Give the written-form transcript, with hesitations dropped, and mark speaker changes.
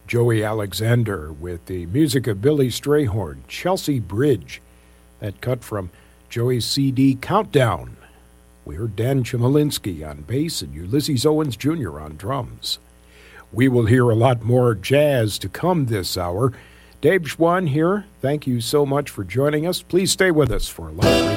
Speaker 1: Joey Alexander with the music of Billy Strayhorn, Chelsea Bridge, that cut from Joey's CD Countdown. We heard Dan Chmielinsky on bass and Ulysses Owens Jr. on drums. We will hear a lot more jazz to come this hour. Dave Schwann here. Thank you so much for joining us. Please stay with us for a lot.